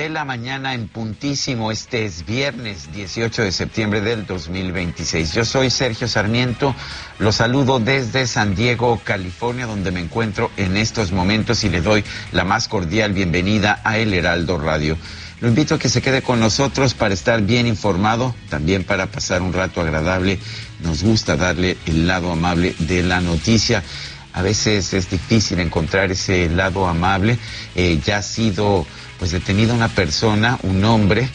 de la mañana en puntísimo. Este es viernes 18 de septiembre del 2026. Yo soy Sergio Sarmiento. Los saludo desde San Diego, California, donde me encuentro en estos momentos y le doy la más cordial bienvenida a El Heraldo Radio. Lo invito a que se quede con nosotros para estar bien informado, también para pasar un rato agradable. Nos gusta darle el lado amable de la noticia. A veces es difícil encontrar ese lado amable. Ya ha sido detenida una persona, un hombre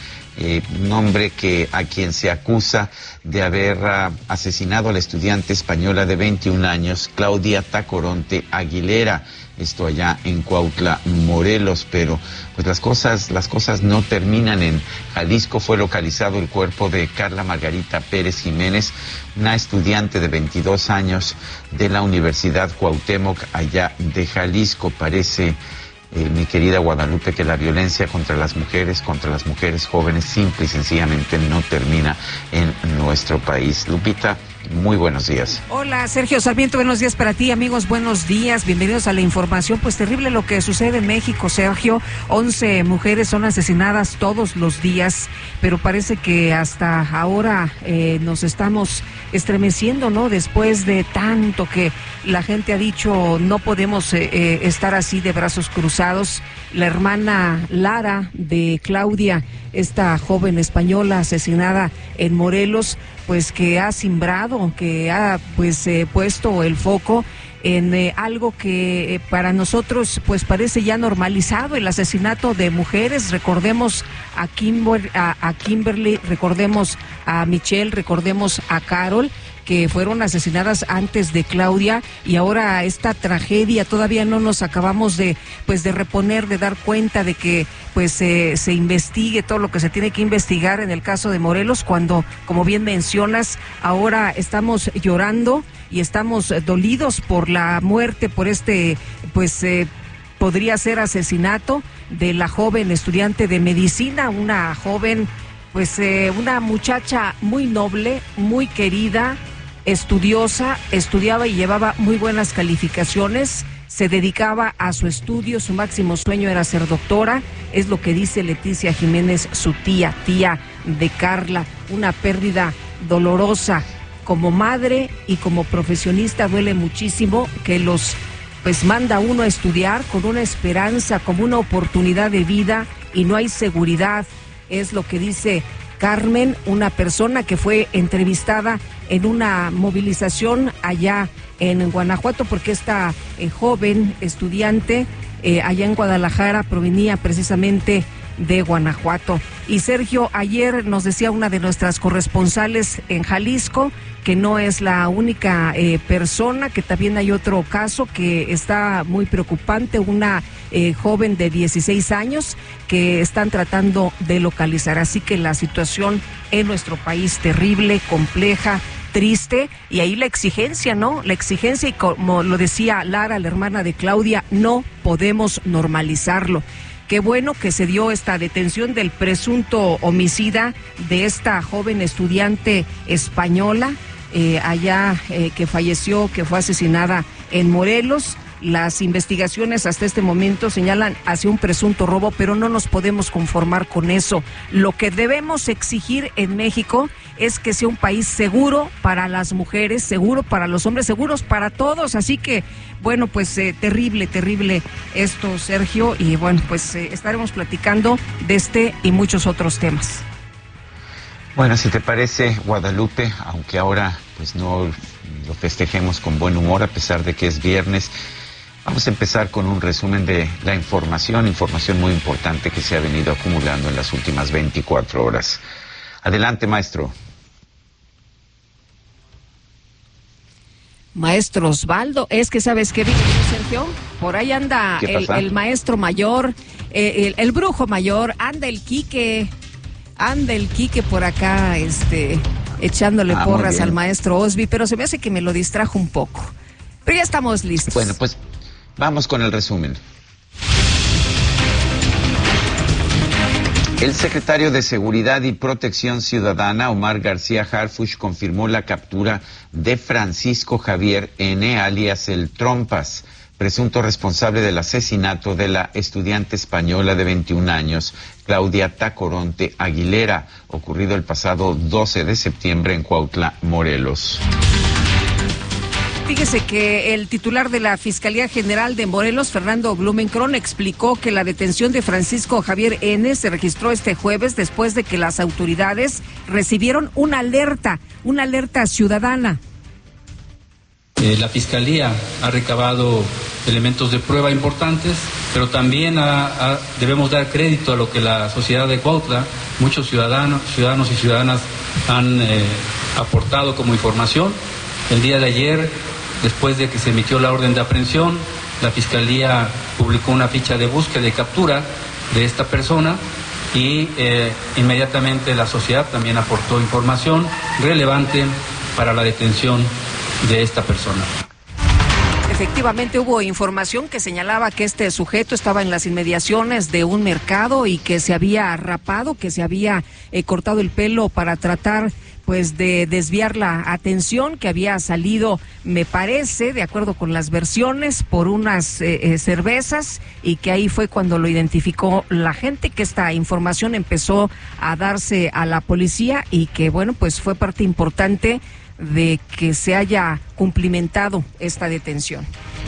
que a quien se acusa de haber asesinado a la estudiante española de 21 años, Claudia Tacoronte Aguilera. Esto allá en Cuautla, Morelos, pero pues las cosas no terminan. En Jalisco fue localizado el cuerpo de Carla Margarita Pérez Jiménez, una estudiante de 22 años de la Universidad Cuauhtémoc, allá de Jalisco. Parece, mi querida Guadalupe, que la violencia contra las mujeres jóvenes, simple y sencillamente no termina en nuestro país. Lupita, muy buenos días. Hola, Sergio Sarmiento, buenos días para ti, amigos, buenos días, bienvenidos a la información. Pues terrible lo que sucede en México, Sergio. 11 mujeres son asesinadas todos los días, pero parece que hasta ahora nos estamos estremeciendo, ¿no? Después de tanto que la gente ha dicho, no podemos estar así de brazos cruzados. La hermana Lara de Claudia, esta joven española asesinada en Morelos, pues que ha simbrado, que ha puesto el foco en algo que para nosotros pues parece ya normalizado, el asesinato de mujeres. Recordemos a Kimberly, recordemos a Michelle, recordemos a Carol, que fueron asesinadas antes de Claudia, y ahora esta tragedia todavía no nos acabamos de reponer, de dar cuenta de que se investigue todo lo que se tiene que investigar en el caso de Morelos, cuando, como bien mencionas, ahora estamos llorando y estamos dolidos por la muerte, por podría ser asesinato de la joven estudiante de medicina, una joven, una muchacha muy noble, muy querida, estudiosa, estudiaba y llevaba muy buenas calificaciones, se dedicaba a su estudio, su máximo sueño era ser doctora, es lo que dice Leticia Jiménez, su tía de Carla. Una pérdida dolorosa. Como madre y como profesionista duele muchísimo que los manda uno a estudiar con una esperanza, como una oportunidad de vida, y no hay seguridad. Es lo que dice Carmen, una persona que fue entrevistada en una movilización allá en Guanajuato, porque esta joven estudiante allá en Guadalajara provenía precisamente de Guanajuato. Y Sergio, ayer nos decía una de nuestras corresponsales en Jalisco que no es la única persona, que también hay otro caso que está muy preocupante, una joven de 16 años que están tratando de localizar. Así que la situación en nuestro país terrible, compleja, triste, y ahí la exigencia, ¿no? La exigencia, y como lo decía Lara, la hermana de Claudia, no podemos normalizarlo. Qué bueno que se dio esta detención del presunto homicida de esta joven estudiante española que falleció, que fue asesinada en Morelos. Las investigaciones hasta este momento señalan hacia un presunto robo, pero no nos podemos conformar con eso. Lo que debemos exigir en México es que sea un país seguro para las mujeres, seguro para los hombres, seguros para todos. Así que, bueno, terrible esto, Sergio, y bueno, estaremos platicando de este y muchos otros temas. Bueno, si te parece, Guadalupe, aunque ahora no lo festejemos con buen humor, a pesar de que es viernes, vamos a empezar con un resumen de la información muy importante que se ha venido acumulando en las últimas 24 horas. Adelante, maestro. Maestro Osvaldo, es que ¿sabes qué, Sergio? Por ahí anda el maestro mayor, el brujo mayor, anda el Quique por acá, echándole porras al maestro Osby, pero se me hace que me lo distrajo un poco. Pero ya estamos listos. Bueno, pues vamos con el resumen. El secretario de Seguridad y Protección Ciudadana, Omar García Harfuch, confirmó la captura de Francisco Javier N., alias el Trompas, presunto responsable del asesinato de la estudiante española de 21 años, Claudia Tacoronte Aguilera, ocurrido el pasado 12 de septiembre en Cuautla, Morelos. Fíjese que el titular de la Fiscalía General de Morelos, Fernando Blumenkron, explicó que la detención de Francisco Javier N. se registró este jueves después de que las autoridades recibieron una alerta ciudadana. La Fiscalía ha recabado elementos de prueba importantes, pero también debemos dar crédito a lo que la sociedad de Cuautla, muchos ciudadanos y ciudadanas han aportado como información. El día de ayer, después de que se emitió la orden de aprehensión, la Fiscalía publicó una ficha de búsqueda y captura de esta persona y inmediatamente la sociedad también aportó información relevante para la detención de esta persona. Efectivamente hubo información que señalaba que este sujeto estaba en las inmediaciones de un mercado y que se había rapado, que se había cortado el pelo para tratar pues de desviar la atención, que había salido, me parece, de acuerdo con las versiones, por unas cervezas, y que ahí fue cuando lo identificó la gente, que esta información empezó a darse a la policía y que, bueno, pues fue parte importante de que se haya cumplimentado esta detención.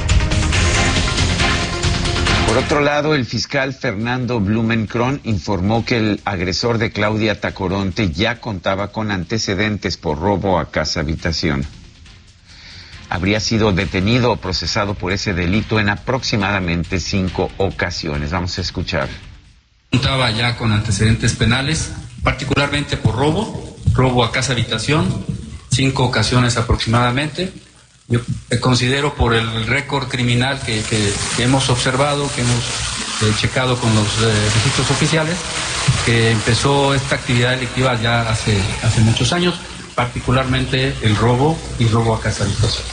Por otro lado, el fiscal Fernando Blumenkron informó que el agresor de Claudia Tacoronte ya contaba con antecedentes por robo a casa habitación. Habría sido detenido o procesado por ese delito en aproximadamente 5 ocasiones. Vamos a escuchar. Contaba ya con antecedentes penales, particularmente por robo a casa habitación, 5 ocasiones aproximadamente. Yo considero, por el récord criminal que hemos observado, que hemos checado con los registros oficiales, que empezó esta actividad delictiva ya hace muchos años, particularmente el robo y robo a casa habitación.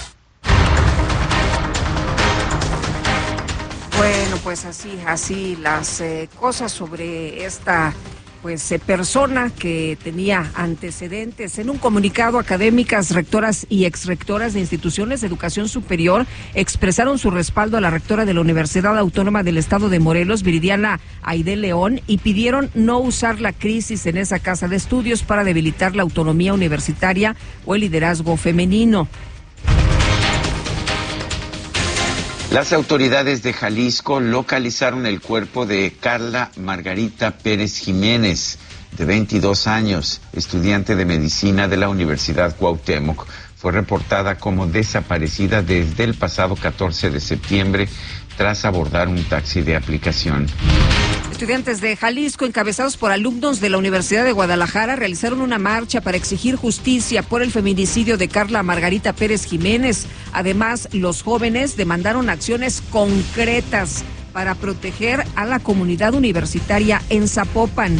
Bueno, pues así las cosas sobre esta persona que tenía antecedentes. En un comunicado, académicas, rectoras y exrectoras de instituciones de educación superior expresaron su respaldo a la rectora de la Universidad Autónoma del Estado de Morelos, Viridiana Aide León, y pidieron no usar la crisis en esa casa de estudios para debilitar la autonomía universitaria o el liderazgo femenino. Las autoridades de Jalisco localizaron el cuerpo de Carla Margarita Pérez Jiménez, de 22 años, estudiante de medicina de la Universidad Cuauhtémoc. Fue reportada como desaparecida desde el pasado 14 de septiembre tras abordar un taxi de aplicación. Estudiantes de Jalisco, encabezados por alumnos de la Universidad de Guadalajara, realizaron una marcha para exigir justicia por el feminicidio de Carla Margarita Pérez Jiménez. Además, los jóvenes demandaron acciones concretas para proteger a la comunidad universitaria en Zapopan.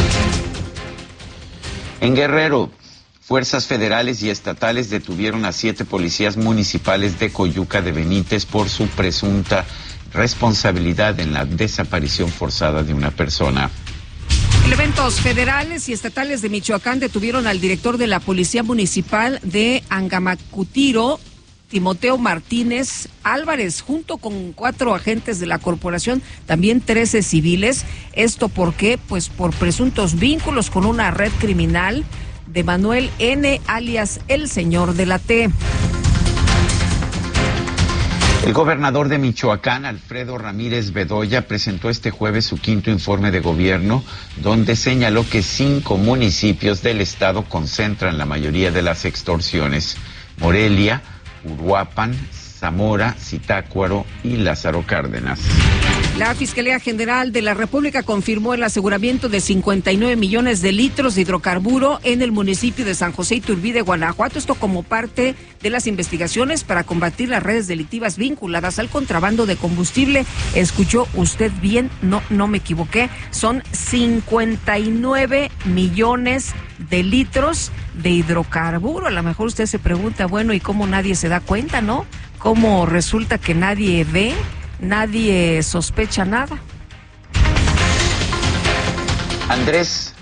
En Guerrero, fuerzas federales y estatales detuvieron a 7 policías municipales de Coyuca de Benítez por su presunta responsabilidad en la desaparición forzada de una persona. Elementos federales y estatales de Michoacán detuvieron al director de la Policía Municipal de Angamacutiro, Timoteo Martínez Álvarez, junto con 4 agentes de la corporación, también 13 civiles. ¿Esto por qué? Pues por presuntos vínculos con una red criminal de Manuel N., alias el Señor de la T. El gobernador de Michoacán, Alfredo Ramírez Bedoya, presentó este jueves su 5º informe de gobierno, donde señaló que 5 municipios del estado concentran la mayoría de las extorsiones: Morelia, Uruapan, Zamora, Zitácuaro y Lázaro Cárdenas. La Fiscalía General de la República confirmó el aseguramiento de 59 millones de litros de hidrocarburo en el municipio de San José Iturbide, Guanajuato. Esto como parte de las investigaciones para combatir las redes delictivas vinculadas al contrabando de combustible. Escuchó usted bien, no me equivoqué. Son 59 millones de litros de hidrocarburo. A lo mejor usted se pregunta, bueno, ¿y cómo nadie se da cuenta, no? ¿Cómo resulta que nadie ve? Nadie sospecha nada. Andrés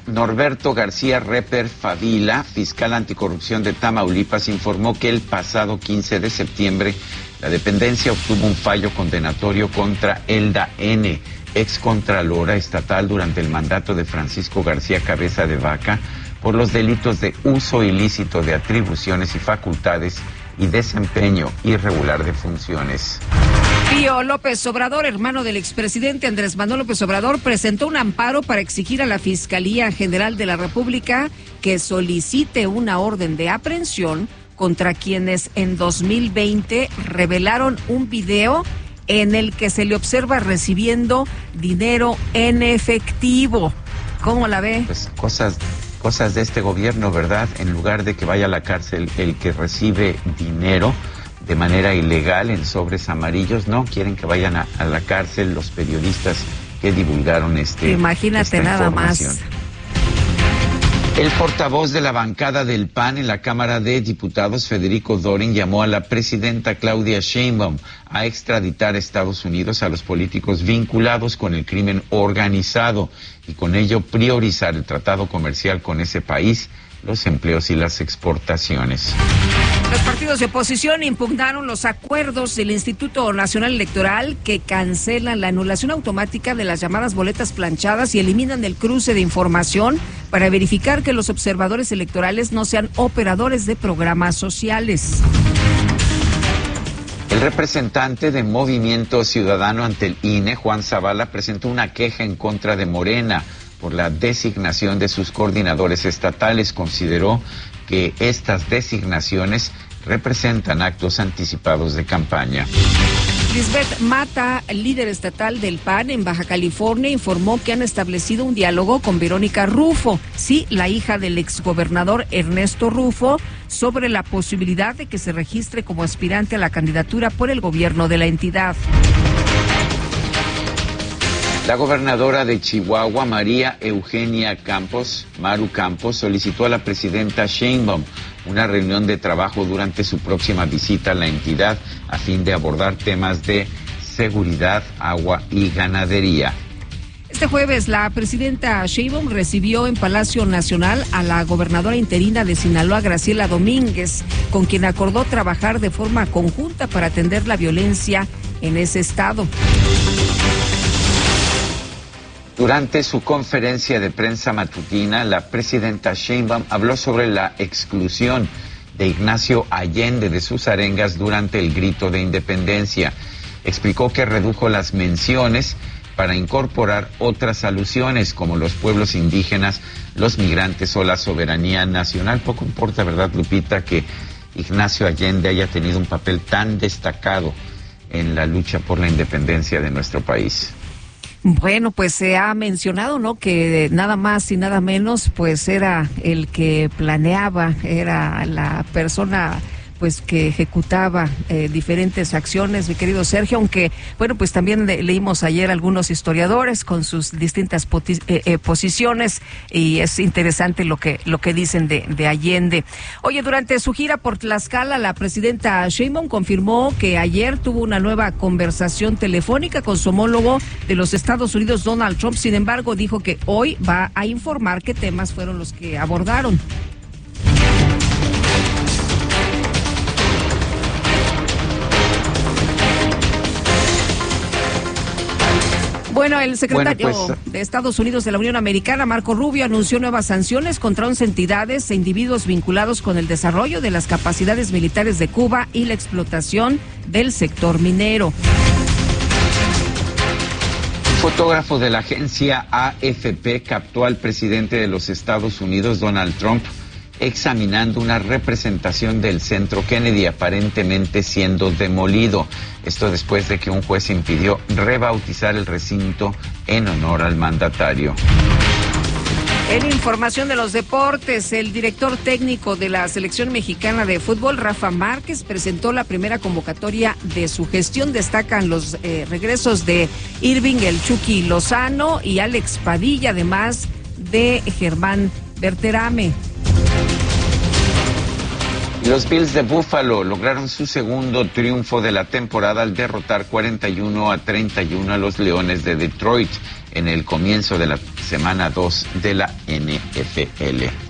Norberto García Reper Favila, fiscal anticorrupción de Tamaulipas, informó que el pasado 15 de septiembre la dependencia obtuvo un fallo condenatorio contra Elda N., excontralora estatal durante el mandato de Francisco García Cabeza de Vaca, por los delitos de uso ilícito de atribuciones y facultades y desempeño irregular de funciones. Pío López Obrador, hermano del expresidente Andrés Manuel López Obrador, presentó un amparo para exigir a la Fiscalía General de la República que solicite una orden de aprehensión contra quienes en 2020 revelaron un video en el que se le observa recibiendo dinero en efectivo. ¿Cómo la ve? Pues cosas de este gobierno, ¿verdad? En lugar de que vaya a la cárcel el que recibe dinero de manera ilegal en sobres amarillos, no, quieren que vayan a la cárcel los periodistas que divulgaron Imagínate nada más. El portavoz de la bancada del PAN en la Cámara de Diputados, Federico Dorin, llamó a la presidenta Claudia Sheinbaum a extraditar a Estados Unidos a los políticos vinculados con el crimen organizado y con ello priorizar el tratado comercial con ese país, los empleos y las exportaciones. Los partidos de oposición impugnaron los acuerdos del Instituto Nacional Electoral que cancelan la anulación automática de las llamadas boletas planchadas y eliminan el cruce de información para verificar que los observadores electorales no sean operadores de programas sociales. El representante de Movimiento Ciudadano ante el INE, Juan Zavala, presentó una queja en contra de Morena por la designación de sus coordinadores estatales. Consideró que estas designaciones representan actos anticipados de campaña. Lisbeth Mata, líder estatal del PAN en Baja California, informó que han establecido un diálogo con Verónica Rufo, sí, la hija del exgobernador Ernesto Rufo, sobre la posibilidad de que se registre como aspirante a la candidatura por el gobierno de la entidad. La gobernadora de Chihuahua, María Eugenia Maru Campos, solicitó a la presidenta Sheinbaum una reunión de trabajo durante su próxima visita a la entidad a fin de abordar temas de seguridad, agua y ganadería. Este jueves, la presidenta Sheinbaum recibió en Palacio Nacional a la gobernadora interina de Sinaloa, Graciela Domínguez, con quien acordó trabajar de forma conjunta para atender la violencia en ese estado. Durante su conferencia de prensa matutina, la presidenta Sheinbaum habló sobre la exclusión de Ignacio Allende de sus arengas durante el grito de independencia. Explicó que redujo las menciones para incorporar otras alusiones como los pueblos indígenas, los migrantes o la soberanía nacional. Poco importa, ¿verdad, Lupita, que Ignacio Allende haya tenido un papel tan destacado en la lucha por la independencia de nuestro país? Bueno, pues se ha mencionado, ¿no?, que nada más y nada menos, pues era el que planeaba, era la persona pues que ejecutaba diferentes acciones, mi querido Sergio, aunque, bueno, pues también leímos ayer algunos historiadores con sus distintas posiciones y es interesante lo que dicen de Allende. Oye, durante su gira por Tlaxcala, la presidenta Sheinbaum confirmó que ayer tuvo una nueva conversación telefónica con su homólogo de los Estados Unidos, Donald Trump. Sin embargo, dijo que hoy va a informar qué temas fueron los que abordaron. Bueno, el secretario de Estados Unidos de la Unión Americana, Marco Rubio, anunció nuevas sanciones contra 11 entidades e individuos vinculados con el desarrollo de las capacidades militares de Cuba y la explotación del sector minero. Un fotógrafo de la agencia AFP captó al presidente de los Estados Unidos, Donald Trump, examinando una representación del Centro Kennedy aparentemente siendo demolido. Esto después de que un juez impidió rebautizar el recinto en honor al mandatario. En información de los deportes, el director técnico de la selección mexicana de fútbol, Rafa Márquez, presentó la primera convocatoria de su gestión. Destacan los regresos de Irving El Chucky Lozano y Alex Padilla, además de Germán Berterame. Los Bills de Buffalo lograron su segundo triunfo de la temporada al derrotar 41-31 a los Leones de Detroit en el comienzo de la semana 2 de la NFL.